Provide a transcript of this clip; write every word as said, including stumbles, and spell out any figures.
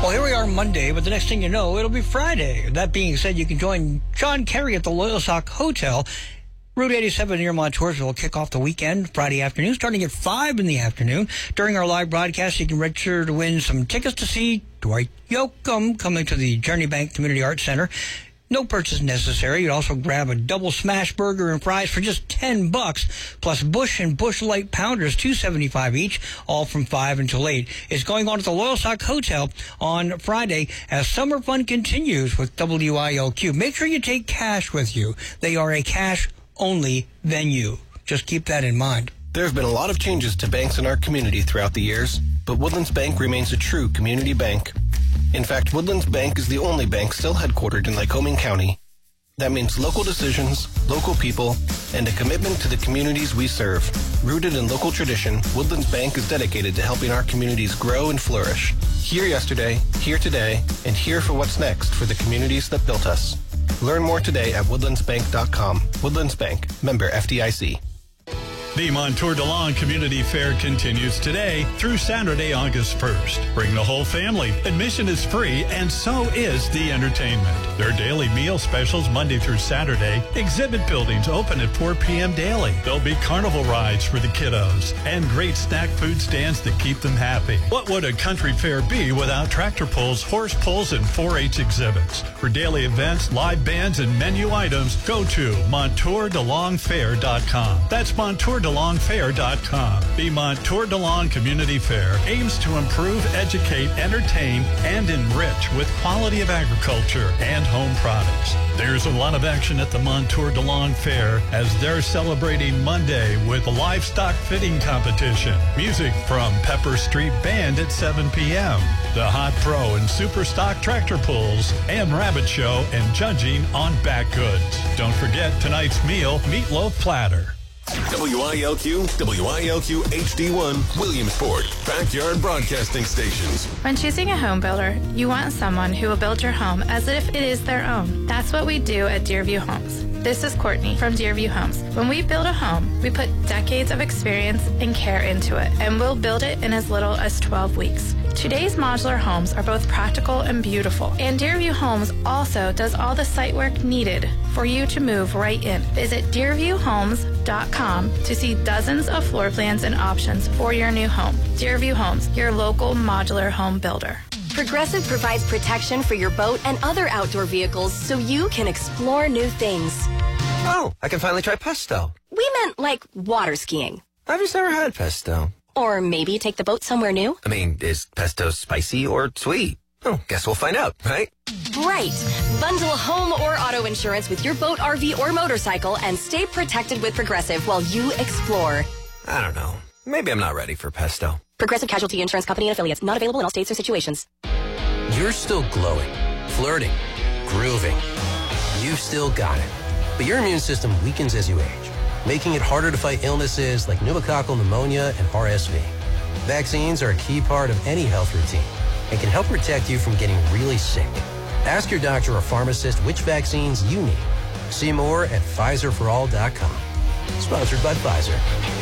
Well, here we are Monday, but the next thing you know, it'll be Friday. That being said, you can join John Kerry at the Loyalsock Hotel, Route eighty-seven near Montoursville. Will kick off the weekend Friday afternoon, starting at five in the afternoon. During our live broadcast, you can register to win some tickets to see Dwight Yoakam coming to the Journey Bank Community Arts Center. No purchase necessary. You'd also grab a double smash burger and fries for just ten bucks, plus Bush and Bush Light Pounders, two seventy-five each, all from five until eight. It's going on at the Loyalsock Hotel on Friday as summer fun continues with W I L Q. Make sure you take cash with you. They are a cash-only venue. Just keep that in mind. There have been a lot of changes to banks in our community throughout the years, but Woodlands Bank remains a true community bank. In fact, Woodlands Bank is the only bank still headquartered in Lycoming County. That means local decisions, local people, and a commitment to the communities we serve. Rooted in local tradition, Woodlands Bank is dedicated to helping our communities grow and flourish. Here yesterday, here today, and here for what's next for the communities that built us. Learn more today at woodlands bank dot com. Woodlands Bank, member F D I C. The Montour DeLong Community Fair continues today through Saturday, August first. Bring the whole family. Admission is free, and so is the entertainment. There are daily meal specials Monday through Saturday. Exhibit buildings open at four p.m. daily. There'll be carnival rides for the kiddos and great snack food stands that keep them happy. What would a country fair be without tractor pulls, horse pulls, and four H exhibits? For daily events, live bands, and menu items, go to montour delong fair dot com. That's montour delong fair dot com. The Montour DeLong Community Fair aims to improve, educate, entertain, and enrich with quality of agriculture and home products. There's a lot of action at the Montour DeLong Fair as they're celebrating Monday with a livestock fitting competition. Music from Pepper Street Band at seven p.m. The Hot Pro and Super Stock Tractor Pulls and Rabbit Show and judging on back goods. Don't forget tonight's meal, meatloaf platter. W I L Q, W I L Q H D one, Williamsport, backyard broadcasting stations. When choosing a home builder, you want someone who will build your home as if it is their own. That's what we do at Deerview Homes. This is Courtney from Deerview Homes. When we build a home, we put decades of experience and care into it, and we'll build it in as little as twelve weeks. Today's modular homes are both practical and beautiful, and Deerview Homes also does all the site work needed for you to move right in. Visit deerview homes dot com to see dozens of floor plans and options for your new home. Deerview Homes, your local modular home builder. Progressive provides protection for your boat and other outdoor vehicles so you can explore new things. Oh, I can finally try pesto. We meant like water skiing. I've just never had pesto. Or maybe take the boat somewhere new. I mean, is pesto spicy or sweet? Oh, guess we'll find out, right? Right. Bundle home or auto insurance with your boat, R V, or motorcycle and stay protected with Progressive while you explore. I don't know. Maybe I'm not ready for pesto. Progressive Casualty Insurance Company and Affiliates. Not available in all states or situations. You're still glowing, flirting, grooving. You've still got it. But your immune system weakens as you age, making it harder to fight illnesses like pneumococcal pneumonia and R S V. Vaccines are a key part of any health routine and can help protect you from getting really sick. Ask your doctor or pharmacist which vaccines you need. See more at Pfizer for all dot com. Sponsored by Pfizer.